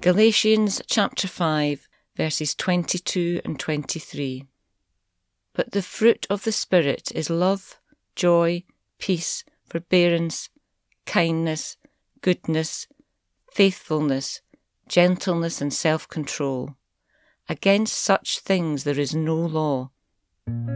Galatians chapter 5, verses 22 and 23. But the fruit of the Spirit is love, joy, peace, forbearance, kindness, goodness, faithfulness, gentleness and self-control. Against such things there is no law.